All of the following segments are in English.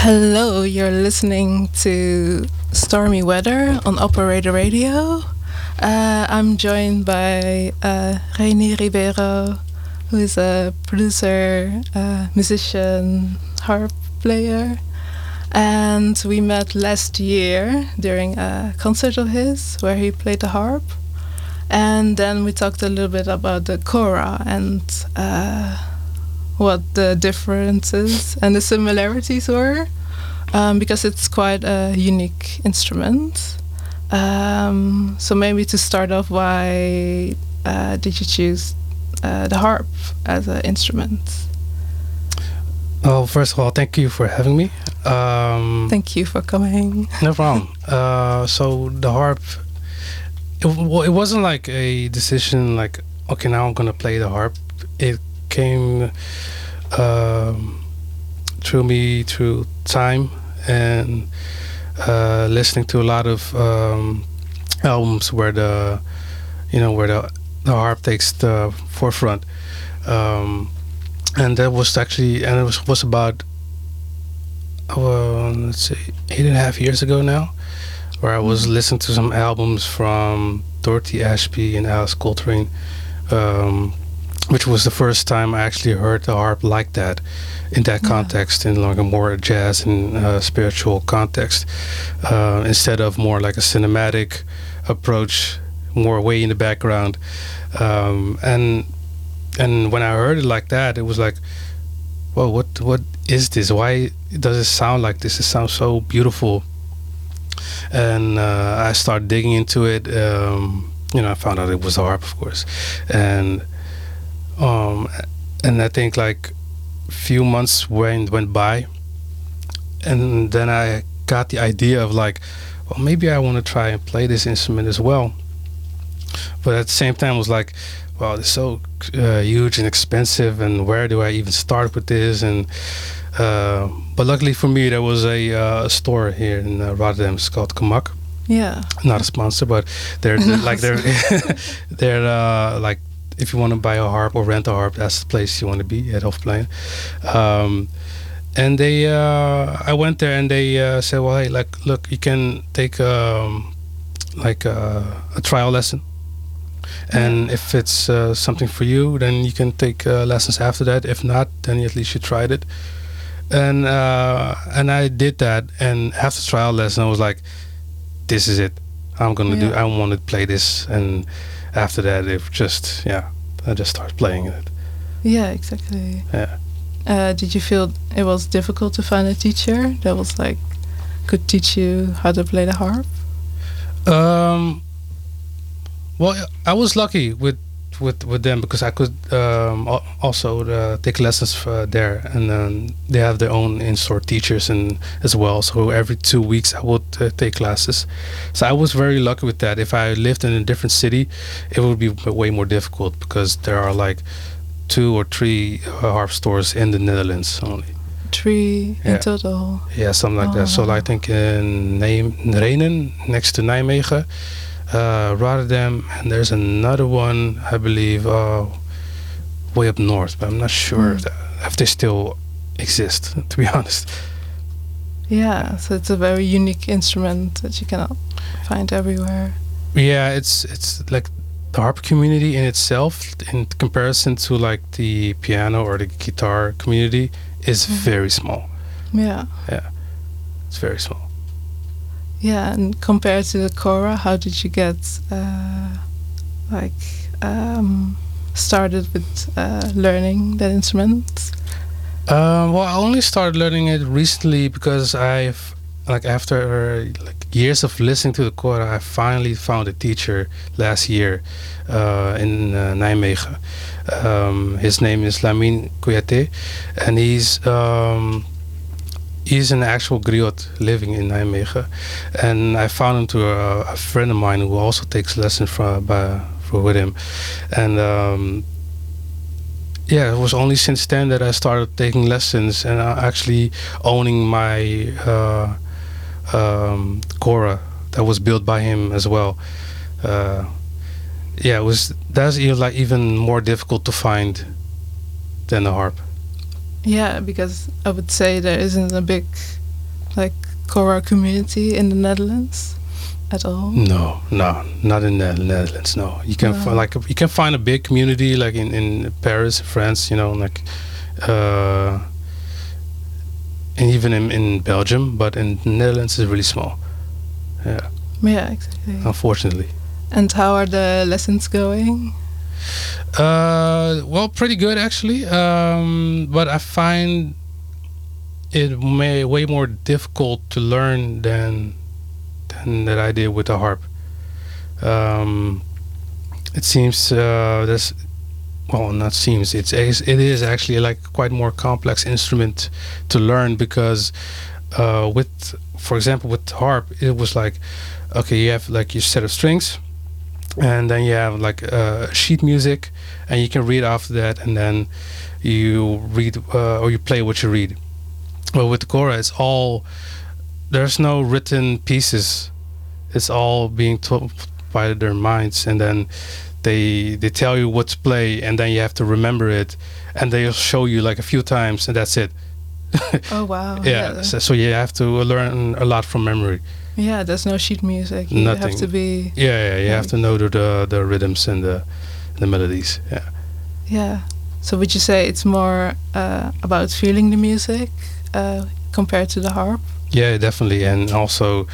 Hello, you're listening to Stormy Weather on Operator Radio. I'm joined by Reini Ribeiro, who is a producer, musician, harp player. And we met last year during a concert of his where he played the harp. And then we talked a little bit about the kora and what the differences and the similarities were, because it's quite a unique instrument. So maybe to start off, why did you choose the harp as an instrument? Well, first of all, thank you for having me. Thank you for coming. No problem. So the harp, it wasn't like a decision like, okay, now I'm going to play the harp. It came through time and listening to a lot of albums where the harp takes the forefront, and that was actually, and it was about let's see, 8.5 years ago now, where I was listening to some albums from Dorothy Ashby and Alice Coltrane, which was the first time I actually heard the harp like that, in that context, in like a more jazz and spiritual context, instead of more like a cinematic approach, more way in the background. And when I heard it like that, it was like, well, what is this? Why does it sound like this? It sounds so beautiful. And I started digging into it. I found out it was a harp, of course, and I think like few months went by, and then I got the idea of like, well, maybe I want to try and play this instrument as well. But at the same time, it was like, well, it's so huge and expensive, and where do I even start with this? And but luckily for me, there was a store here in Rotterdam. It's called Kamak. Yeah. Not a sponsor, but they're like they're like, if you want to buy a harp or rent a harp, that's the place you want to be at Hofplein. And they, I went there and they said, well, hey, like, look, you can take like a trial lesson. And if it's something for you, then you can take lessons after that. If not, then at least you tried it. And I did that. And after trial lesson, I was like, this is it. I'm going to do, I want to play this. And after that, it just, I just started playing it. Yeah, exactly. Yeah. Did you feel it was difficult to find a teacher that was like, could teach you how to play the harp? Well, I was lucky with them because I could also take lessons there, and they have their own in-store teachers and as well. So every 2 weeks I would take classes. So I was very lucky with that. If I lived in a different city, it would be way more difficult because there are like 2 or 3 harp stores in the Netherlands only. 3 in total. Yeah, something like that. So I think in Renen, next to Nijmegen, Rotterdam, and there's another one, I believe, way up north, but I'm not sure if they still exist, to be honest. Yeah, so it's a very unique instrument that you cannot find everywhere. Yeah, it's like the harp community in itself, in comparison to like the piano or the guitar community, is very small. Yeah. Yeah, it's very small. Yeah, and compared to the kora, how did you get started with learning that instrument? Well, I only started learning it recently because I've after years of listening to the kora, I finally found a teacher last year in Nijmegen. His name is Lamine Kouyaté, and he's an actual griot living in Nijmegen, and I found him through a friend of mine who also takes lessons with him, and it was only since then that I started taking lessons and actually owning my kora that was built by him as well. That's even more difficult to find than the harp. Yeah, because I would say there isn't a big like Kora community in the Netherlands at all? No, not in the Netherlands. No, you can you can find a big community like in Paris, France. You know, like, and even in Belgium, but in the Netherlands it's really small. Yeah. Yeah, exactly. Unfortunately. And how are the lessons going? Well, pretty good actually. But I find it way more difficult to learn than that I did with the harp. It seems there's, well, not seems, it is actually like quite more complex instrument to learn, because for example with harp it was like, okay, you have like your set of strings, and then you have like sheet music, and you can read after that, and then you read or you play what you read. Well, with Kora it's all, there's no written pieces, it's all being told by their minds, and then they tell you what to play, and then you have to remember it, and they'll show you like a few times, and that's it. Oh wow. Yeah. So you have to learn a lot from memory. Yeah, there's no sheet music. You Nothing. have to be. Yeah, you have to know the rhythms and the melodies. Yeah. Yeah. So would you say it's more about feeling the music compared to the harp? Yeah, definitely, and also,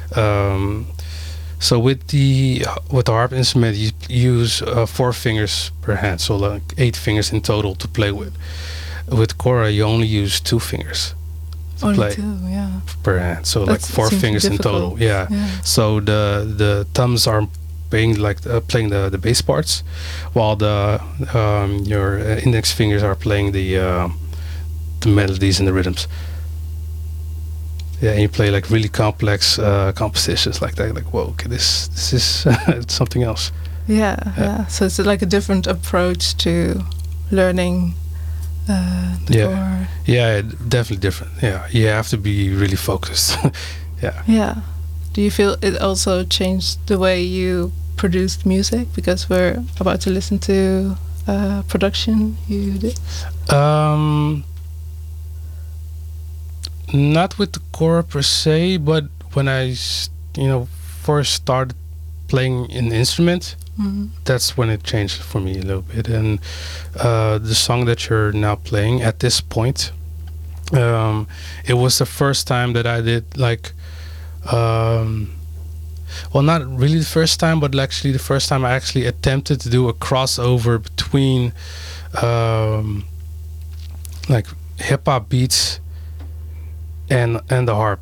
so with the harp instrument, you use 4 fingers per hand, so like 8 fingers in total to play with. With Kora, you only use 2 fingers to Only play 2, yeah. per hand, so like 4 fingers in total. Yeah. Yeah. So the thumbs are playing playing the bass parts, while your index fingers are playing the melodies and the rhythms. Yeah, and you play like really complex compositions like that. Like, whoa, okay, this is something else. Yeah. So it's like a different approach to learning the Kora. Yeah, definitely different. Yeah, you have to be really focused. Yeah. Yeah. Do you feel it also changed the way you produced music? Because we're about to listen to production you did. Not with the Kora per se, but when I, first started playing an instrument, that's when it changed for me a little bit. And the song that you're now playing at this point, it was the first time that I did like, well, not really the first time, but actually the first time I actually attempted to do a crossover between like hip hop beats and the harp,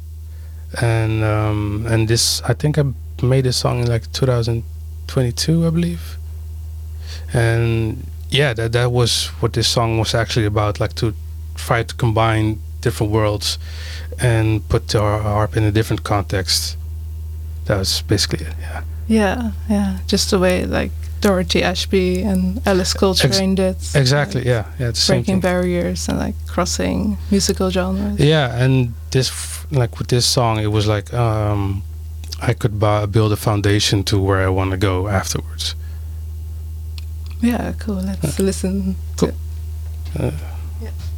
and this, I think I made this song in like 2022, I believe, and yeah, that was what this song was actually about, like to try to combine different worlds and put the harp in a different context. That was basically it. Yeah, just the way like Dorothy Ashby and Alice Coltrane did. Exactly. Like, it's the same breaking thing. barriers and like crossing musical genres. Yeah, and this, like with this song, it was like I could build a foundation to where I want to go afterwards. Yeah, cool. Let's listen to it. Yeah.